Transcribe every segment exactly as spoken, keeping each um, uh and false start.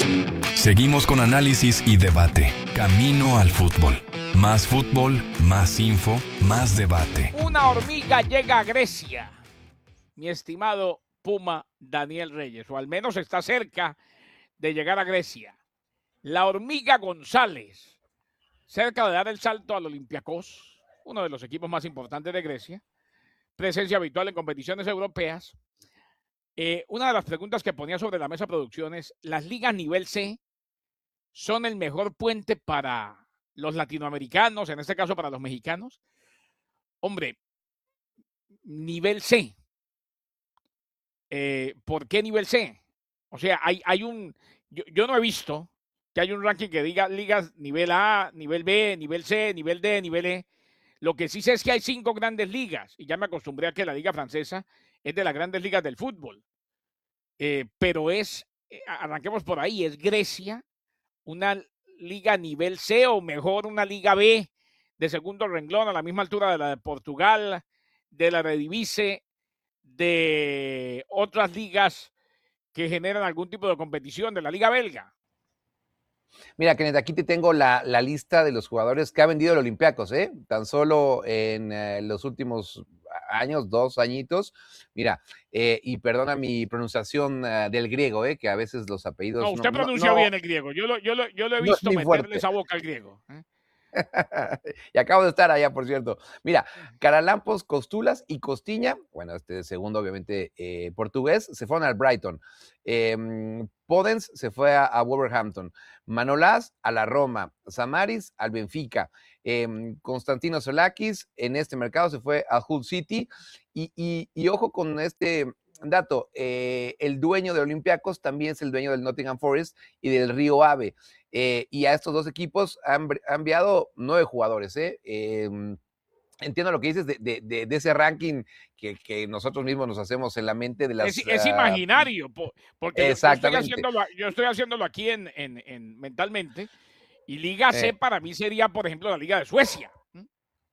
Seguimos con análisis y debate. Camino al fútbol. Más fútbol, más info, más debate. Una hormiga llega a Grecia, mi estimado Puma Daniel Reyes, o al menos está cerca de llegar a Grecia. La hormiga González, cerca de dar el salto al Olympiacos, uno de los equipos más importantes de Grecia, presencia habitual en competiciones europeas. Eh, una de las preguntas que ponía sobre la mesa Producciones, ¿las ligas nivel C son el mejor puente para los latinoamericanos, en este caso para los mexicanos? Hombre, nivel C. Eh, ¿Por qué nivel C? O sea, hay, hay un, yo, yo no he visto que hay un ranking que diga ligas nivel A, nivel B, nivel C, nivel D, nivel E. Lo que sí sé es que hay cinco grandes ligas, y ya me acostumbré a que la liga francesa es de las grandes ligas del fútbol. Eh, pero es, eh, arranquemos por ahí, es Grecia, una liga nivel C o mejor una liga B de segundo renglón a la misma altura de la de Portugal, de la Eredivisie, de otras ligas que generan algún tipo de competición, de la liga belga. Mira, Kenneth, aquí te tengo la, la lista de los jugadores que ha vendido el Olympiacos, ¿eh? Tan solo en eh, los últimos años, dos añitos. Mira, eh, y perdona mi pronunciación uh, del griego, ¿eh? Que a veces los apellidos... No, usted no, pronuncia no, bien el griego. Yo lo, yo lo, yo lo he no visto meterle fuerte. esa boca al griego. ¿eh? Y acabo de estar allá, por cierto. Mira, Caralampos, Costulas y Costiña, bueno, este segundo obviamente eh, portugués, se fueron al Brighton. Eh, Podens se fue a, a Wolverhampton. Manolás a la Roma. Samaris al Benfica. Eh, Constantino Solakis en este mercado se fue a Hull City. Y, y, y ojo con este dato, eh, el dueño de Olympiacos también es el dueño del Nottingham Forest y del Río Ave. Eh, y a estos dos equipos han, han enviado nueve jugadores. ¿eh? Eh, entiendo lo que dices de, de, de, de ese ranking que, que, nosotros mismos nos hacemos en la mente de las... Es, es uh, imaginario, porque yo, yo, estoy haciéndolo, yo estoy haciéndolo aquí en, en, en mentalmente, y Liga C eh. para mí sería, por ejemplo, la Liga de Suecia. ¿Mm?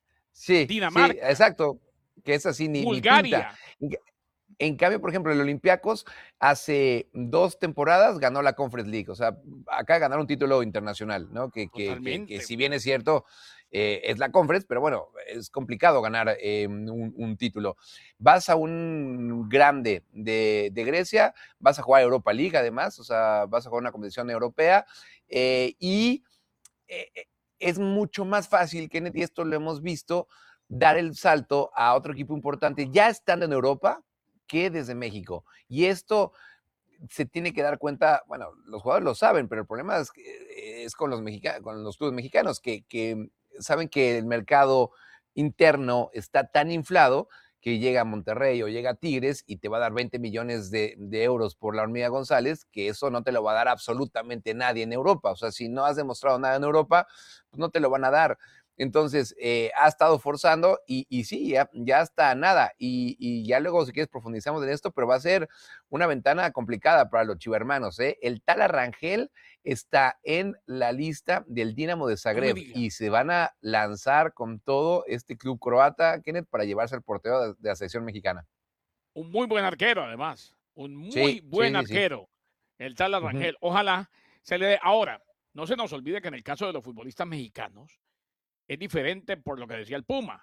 Sí, Dinamarca. Sí, exacto, que es así ni, Bulgaria. Ni pinta. En cambio, por ejemplo, el Olympiacos hace dos temporadas ganó la Conference League. O sea, acá ganaron un título internacional, ¿no? Que, que, que, que si bien es cierto, eh, es la Conference, pero bueno, es complicado ganar eh, un, un título. Vas a un grande de, de Grecia, vas a jugar Europa League además, o sea, vas a jugar una competición europea eh, y eh, es mucho más fácil, Kenneth, y esto lo hemos visto, dar el salto a otro equipo importante ya estando en Europa que desde México. Y esto se tiene que dar cuenta, bueno, los jugadores lo saben, pero el problema es, es con, los mexicanos, con los clubes mexicanos que, que saben que el mercado interno está tan inflado que llega a Monterrey o llega a Tigres y te va a dar veinte millones de, de euros por la hormiga González, que eso no te lo va a dar absolutamente nadie en Europa. O sea, si no has demostrado nada en Europa, pues no te lo van a dar. Entonces, eh, ha estado forzando y, y sí, ya, ya está nada. Y, y ya luego, si quieres, profundizamos en esto, pero va a ser una ventana complicada para los chivermanos. ¿eh? El Tala Rangel está en la lista del Dinamo de Zagreb no y se van a lanzar con todo este club croata, Kenneth, para llevarse al portero de, de la selección mexicana. Un muy buen arquero, además. Un muy sí, buen sí, sí, arquero. Sí. El Tala Rangel. Uh-huh. Ojalá se le dé. Ahora, no se nos olvide que en el caso de los futbolistas mexicanos, es diferente por lo que decía el Puma.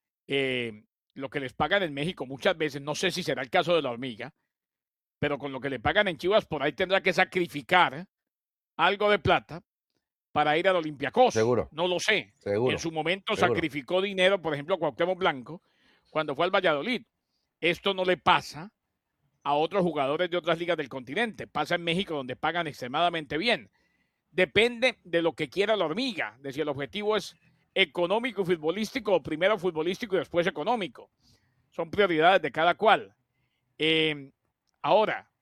Eh, lo que les pagan en México muchas veces, no sé si será el caso de la hormiga, pero con lo que le pagan en Chivas, por ahí tendrá que sacrificar algo de plata para ir al Olympiacos. Seguro. No lo sé. Seguro. En su momento Seguro. sacrificó dinero, por ejemplo, a Cuauhtémoc Blanco, cuando fue al Valladolid. Esto no le pasa a otros jugadores de otras ligas del continente. Pasa en México, donde pagan extremadamente bien. Depende de lo que quiera la hormiga, de si el objetivo es económico y futbolístico, o primero futbolístico y después económico. Son prioridades de cada cual. Eh, ahora,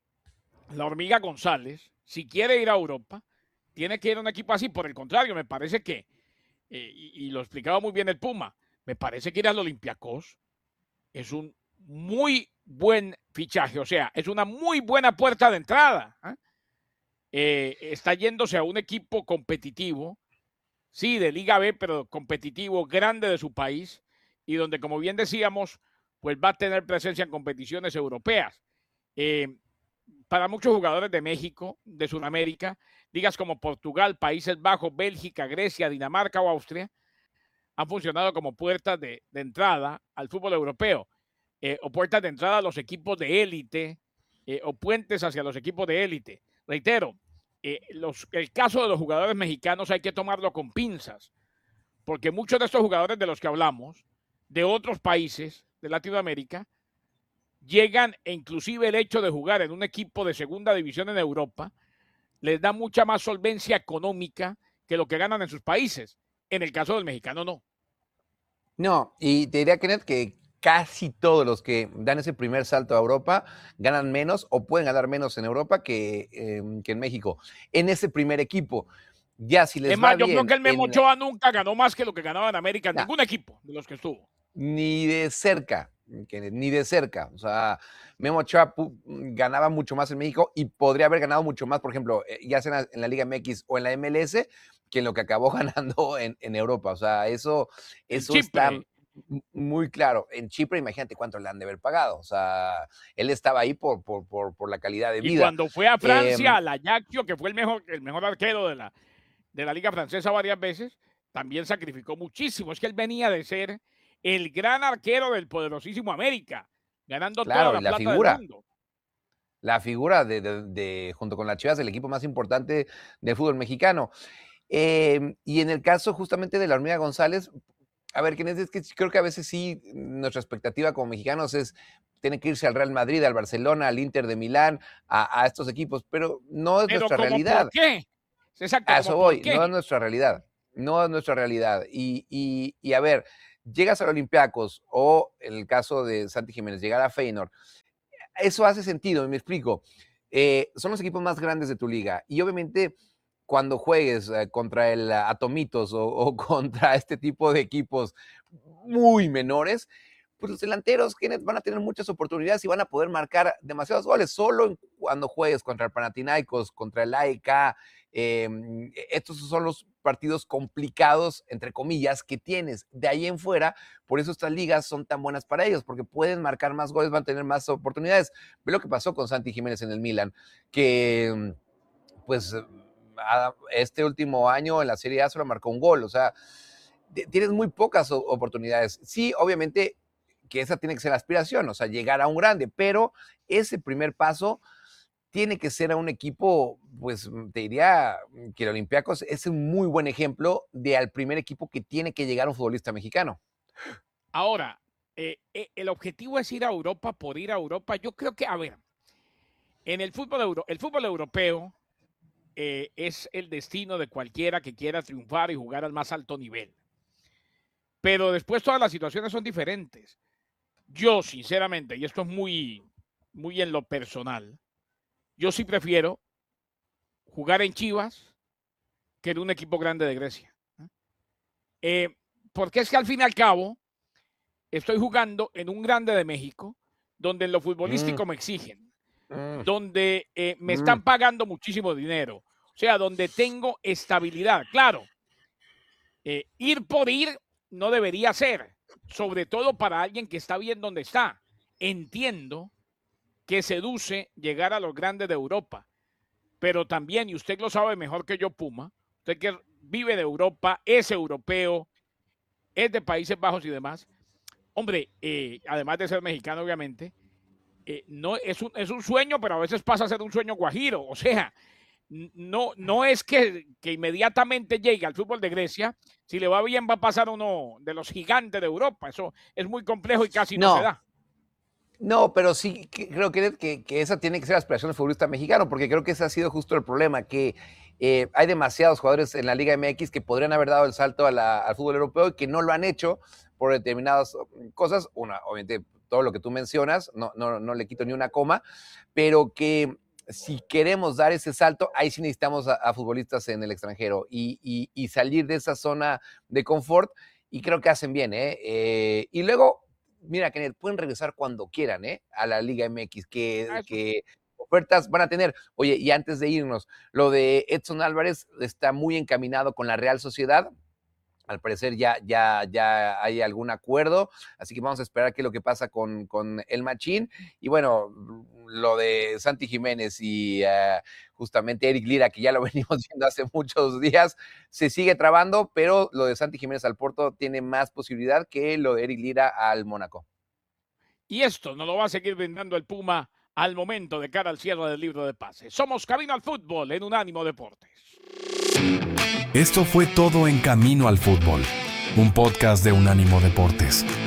la hormiga González, si quiere ir a Europa, tiene que ir a un equipo así. Por el contrario, me parece que, eh, y, y lo explicaba muy bien el Puma, me parece que ir al Olympiacos es un muy buen fichaje, o sea, es una muy buena puerta de entrada. ¿eh? Eh, está yéndose a un equipo competitivo, sí, de Liga B, pero competitivo, grande de su país, y donde, como bien decíamos, pues va a tener presencia en competiciones europeas. Eh, para muchos jugadores de México, de Sudamérica, digas como Portugal, Países Bajos, Bélgica, Grecia, Dinamarca o Austria, han funcionado como puertas de, de entrada al fútbol europeo, eh, o puertas de entrada a los equipos de élite, eh, o puentes hacia los equipos de élite. Reitero, eh, los, el caso de los jugadores mexicanos hay que tomarlo con pinzas, porque muchos de estos jugadores de los que hablamos, de otros países de Latinoamérica, llegan e inclusive el hecho de jugar en un equipo de segunda división en Europa les da mucha más solvencia económica que lo que ganan en sus países. En el caso del mexicano, no. No, y te diría, Kenneth, que casi todos los que dan ese primer salto a Europa ganan menos o pueden ganar menos en Europa que, eh, que en México. En ese primer equipo. Ya si les es más, va yo bien creo que el Memo en... Ochoa nunca ganó más que lo que ganaba en América en nah, ningún equipo de los que estuvo. Ni de cerca, Kenneth, ni de cerca. O sea, Memo Ochoa ganaba mucho más en México y podría haber ganado mucho más, por ejemplo, ya sea en la Liga M X o en la M L S, que en lo que acabó ganando en, en Europa. O sea, eso, eso está muy claro. En Chipre, imagínate cuánto le han de haber pagado. O sea, él estaba ahí por, por, por, por la calidad de vida. Y cuando fue a Francia, eh, al Ajaccio, que fue el mejor, el mejor arquero de la, de la Liga Francesa varias veces, también sacrificó muchísimo. Es que él venía de ser el gran arquero del poderosísimo América, ganando claro, toda la, la plata figura. del mundo. La figura de, de, de, junto con las Chivas, el equipo más importante del fútbol mexicano. Eh, y en el caso justamente de la Hormiga González, a ver, es que creo que a veces sí, nuestra expectativa como mexicanos es, tiene que irse al Real Madrid, al Barcelona, al Inter de Milán, a, a estos equipos, pero no es pero nuestra ¿cómo realidad. ¿Por qué? Exacto, a eso voy, ¿por qué? No es nuestra realidad, no es nuestra realidad. Y, y, y a ver, llegas al Olympiacos o en el caso de Santi Jiménez, llegar a Feyenoord, eso hace sentido, y me explico. Eh, son los equipos más grandes de tu liga y obviamente cuando juegues eh, contra el Atomitos o, o contra este tipo de equipos muy menores, pues los delanteros van a tener muchas oportunidades y van a poder marcar demasiados goles. Solo cuando juegues contra el Panathinaikos, contra el A E K, eh, estos son los partidos complicados, entre comillas, que tienes. De ahí en fuera, por eso estas ligas son tan buenas para ellos, porque pueden marcar más goles, van a tener más oportunidades. Ve lo que pasó con Santi Jiménez en el Milan, que pues este último año en la Serie A solo marcó un gol. O sea, tienes muy pocas oportunidades. Sí, obviamente que esa tiene que ser la aspiración, o sea, llegar a un grande, pero ese primer paso tiene que ser a un equipo, pues te diría que el Olympiacos es un muy buen ejemplo de al primer equipo que tiene que llegar un futbolista mexicano. Ahora, eh, eh, el objetivo es ir a Europa por ir a Europa. Yo creo que, a ver, en el fútbol, euro, el fútbol europeo eh, es el destino de cualquiera que quiera triunfar y jugar al más alto nivel. Pero después todas las situaciones son diferentes. Yo, sinceramente, y esto es muy, muy en lo personal, yo sí prefiero jugar en Chivas que en un equipo grande de Grecia. Eh, porque es que al fin y al cabo estoy jugando en un grande de México donde en lo futbolístico mm. me exigen, mm. donde eh, me mm. están pagando muchísimo dinero, o sea, donde tengo estabilidad. Claro, eh, ir por ir no debería ser, sobre todo para alguien que está bien donde está. Entiendo que seduce llegar a los grandes de Europa, pero también, y usted lo sabe mejor que yo, Puma, usted que vive de Europa, es europeo, es de Países Bajos y demás, hombre, eh, además de ser mexicano, obviamente, eh, no, es, un, es un sueño, pero a veces pasa a ser un sueño guajiro. O sea, no, no es que, que inmediatamente llegue al fútbol de Grecia, si le va bien va a pasar uno de los gigantes de Europa. Eso es muy complejo y casi no, no se da. No, pero sí creo que, que, que esa tiene que ser la aspiración del futbolista mexicano, porque creo que ese ha sido justo el problema, que eh, hay demasiados jugadores en la Liga M X que podrían haber dado el salto a la, al fútbol europeo y que no lo han hecho por determinadas cosas. Una, obviamente, todo lo que tú mencionas, no, no, no le quito ni una coma, pero que si queremos dar ese salto, ahí sí necesitamos a, a futbolistas en el extranjero y, y, y salir de esa zona de confort, y creo que hacen bien, ¿eh? eh y luego, mira, Kenneth, pueden regresar cuando quieran, ¿eh? A la Liga M X, que, ah, que ofertas van a tener. Oye, y antes de irnos, lo de Edson Álvarez está muy encaminado con la Real Sociedad. Al parecer ya, ya, ya hay algún acuerdo, así que vamos a esperar qué es lo que pasa con, con el Machín. Y bueno, lo de Santi Jiménez y uh, justamente Eric Lira, que ya lo venimos viendo hace muchos días, se sigue trabando, pero lo de Santi Jiménez al Porto tiene más posibilidad que lo de Eric Lira al Mónaco. Y esto nos lo va a seguir brindando el Puma al momento de cara al cierre del libro de pases. Somos Camino al Fútbol en Unánimo Deportes. Esto fue todo en Camino al Fútbol, un podcast de Unánimo Deportes.